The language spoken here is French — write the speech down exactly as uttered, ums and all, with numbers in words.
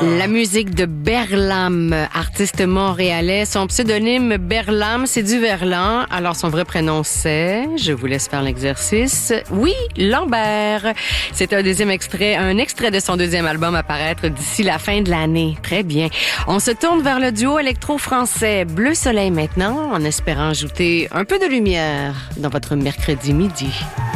La musique de Berlam, artiste montréalais. Son pseudonyme Berlam, c'est du verlan. Alors son vrai prénom c'est, je vous laisse faire l'exercice, oui, Lambert. C'est un deuxième extrait, un extrait de son deuxième album à paraître d'ici la fin de l'année. Très bien. On se tourne vers le duo électro-français Bleu Soleil maintenant, en espérant ajouter un peu de lumière dans votre mercredi midi.